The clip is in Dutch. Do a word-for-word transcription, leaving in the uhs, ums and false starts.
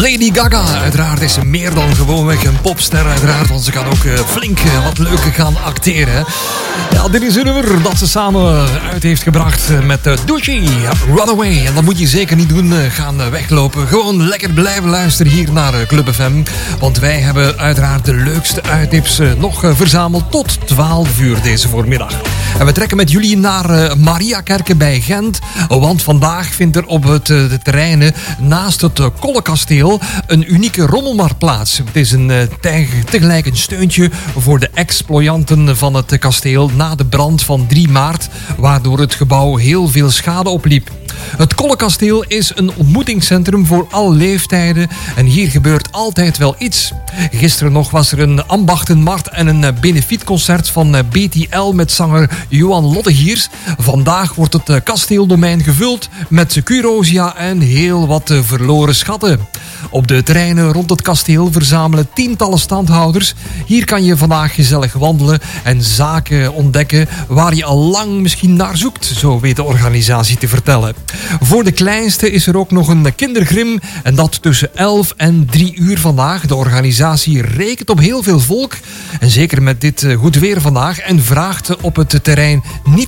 Lady Gaga, uiteraard is ze meer dan gewoonweg een popster, uiteraard, want ze kan ook uh, flink uh, wat leuke gaan acteren. Ja, dit is een nummer dat ze samen uit heeft gebracht met uh, Doechie, Runaway. En dat moet je zeker niet doen, uh, gaan uh, weglopen. Gewoon lekker blijven luisteren hier naar uh, Club F M. Want wij hebben uiteraard de leukste uittips uh, nog uh, verzameld tot twaalf uur deze voormiddag. En we trekken met jullie naar uh, Mariakerke bij Gent. Want vandaag vindt er op het, uh, de terreinen naast het uh, Kollekasteel een unieke rommelmarkt plaats. Het is een, uh, teg, tegelijk een steuntje voor de exploitanten van het uh, kasteel na de brand van drie maart, waardoor het gebouw heel veel schade opliep. Het Kollekasteel is een ontmoetingscentrum voor alle leeftijden en hier gebeurt altijd wel iets. Gisteren nog was er een ambachtenmarkt en een benefietconcert van B T L met zanger Johan Lottegiers. Vandaag wordt het kasteeldomein gevuld met curosia en heel wat verloren schatten. Op de terreinen rond het kasteel verzamelen tientallen standhouders. Hier kan je vandaag gezellig wandelen en zaken ontdekken waar je al lang misschien naar zoekt, zo weet de organisatie te vertellen. Voor de kleinste is er ook nog een kindergrim en dat tussen elf en drie uur vandaag. De organisatie rekent op heel veel volk en zeker met dit goed weer vandaag en vraagt op het terrein niet